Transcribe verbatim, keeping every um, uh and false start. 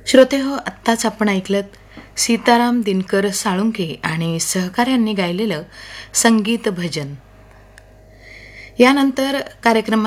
श्रोते हो, आत्ताच आपण ऐकलत सीताराम दिनकर साळुंखे आणि सहकाऱ्यांनी गायलेलं संगीत भजन. यानंतर कार्यक्रमात